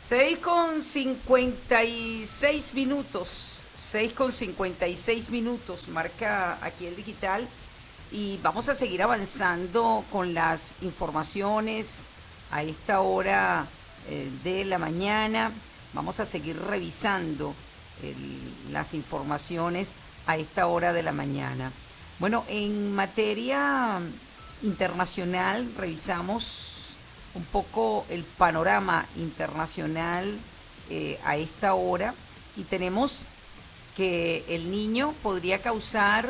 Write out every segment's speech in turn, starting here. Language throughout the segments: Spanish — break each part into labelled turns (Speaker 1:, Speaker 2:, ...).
Speaker 1: 6:56 minutos, 6:56 minutos, marca aquí el digital, y vamos a seguir avanzando con las informaciones a esta hora de la mañana. Vamos a seguir revisando las informaciones a esta hora de la mañana. Bueno, en materia internacional revisamos un poco el panorama internacional a esta hora, y tenemos que el Niño podría causar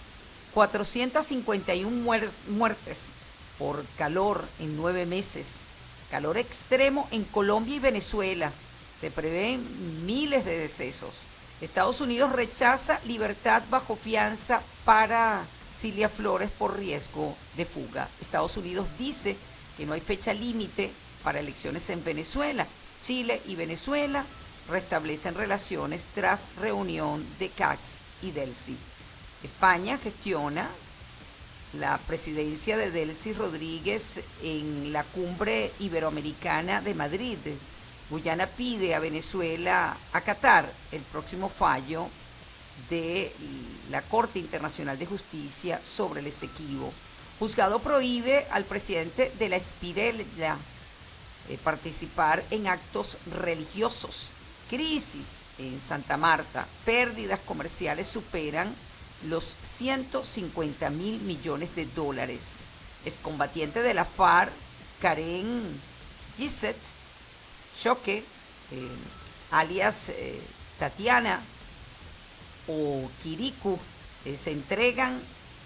Speaker 1: 451 muertes por calor en 9 meses. Calor extremo en Colombia y Venezuela. Se prevén miles de decesos. Estados Unidos rechaza libertad bajo fianza para Cilia Flores por riesgo de fuga. Estados Unidos dice que no hay fecha límite para elecciones en Venezuela. Chile y Venezuela restablecen relaciones tras reunión de Cax y Delcy. España gestiona la presidencia de Delcy Rodríguez en la cumbre iberoamericana de Madrid. Guyana pide a Venezuela acatar el próximo fallo de la Corte Internacional de Justicia sobre el Esequibo. Juzgado prohíbe al presidente de la Espirella participar en actos religiosos. Crisis en Santa Marta. Pérdidas comerciales superan los 150 mil millones de dólares. Excombatiente de la FARC, Karen Gisset Choque, alias Tatiana o Kirikou, se entregan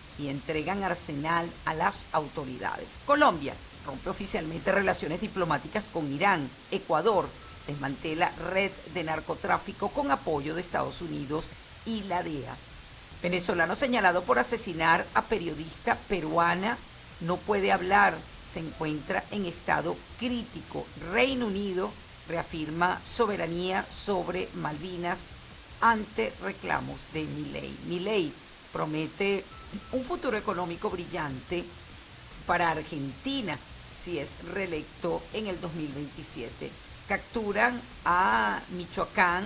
Speaker 1: arsenal a las autoridades. Colombia rompe oficialmente relaciones diplomáticas con Irán. Ecuador desmantela red de narcotráfico con apoyo de Estados Unidos y la DEA. Venezolano señalado por asesinar a periodista peruana no puede hablar, se encuentra en estado crítico. Reino Unido reafirma soberanía sobre Malvinas ante reclamos de Milei. Milei promete un futuro económico brillante para Argentina si es reelecto en el 2027. Capturan a Michoacán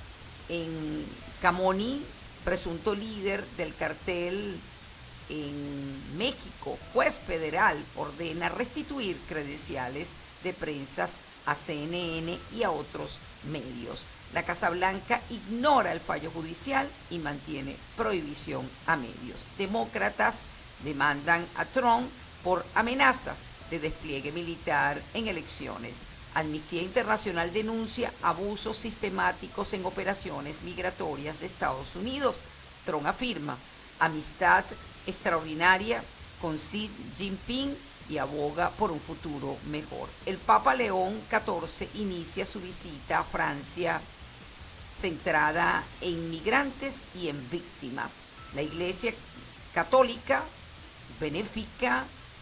Speaker 1: en Camoni, presunto líder del cartel en México. Juez federal ordena restituir credenciales de prensa a CNN y a otros medios. La Casa Blanca ignora el fallo judicial y mantiene prohibición a medios. Demócratas demandan a Trump por amenazas de despliegue militar en elecciones. Amnistía Internacional denuncia abusos sistemáticos en operaciones migratorias de Estados Unidos. Trump afirma amistad extraordinaria con Xi Jinping y aboga por un futuro mejor. El Papa León XIV inicia su visita a Francia centrada en migrantes y en víctimas. La Iglesia Católica benéfica,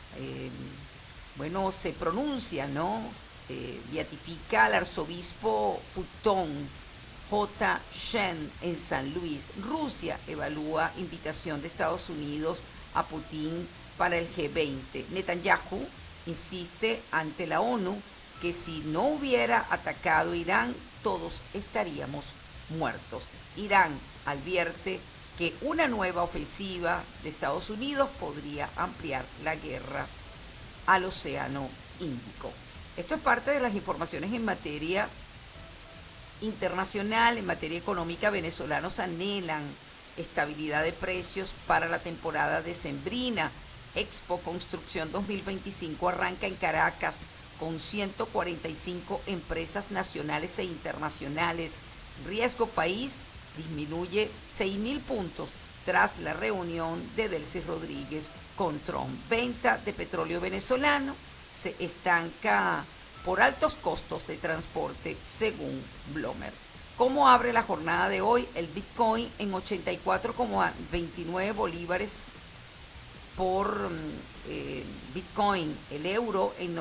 Speaker 1: se pronuncia, ¿no? Beatifica al arzobispo Futón J. Shen en San Luis. Rusia evalúa invitación de Estados Unidos a Putin para el G20. Netanyahu insiste ante la ONU que si no hubiera atacado Irán, todos estaríamos muertos. Irán advierte que una nueva ofensiva de Estados Unidos podría ampliar la guerra al Océano Índico. Esto es parte de las informaciones en materia internacional. En materia económica, venezolanos anhelan estabilidad de precios para la temporada decembrina. Expo Construcción 2025 arranca en Caracas con 145 empresas nacionales e internacionales. Riesgo país disminuye 6.000 puntos tras la reunión de Delcy Rodríguez con Trump. Venta de petróleo venezolano se estanca por altos costos de transporte, según Bloomberg. ¿Cómo abre la jornada de hoy? El Bitcoin en 84,29 bolívares por Bitcoin, el euro en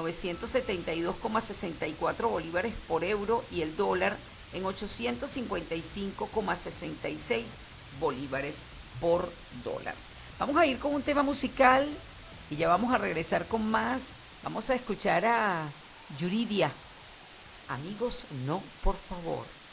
Speaker 1: 972,64 bolívares por euro y el dólar en 855,66 bolívares por dólar. Vamos a ir con un tema musical y ya vamos a regresar con más. Vamos a escuchar a Yuridia Amigos, no, por favor.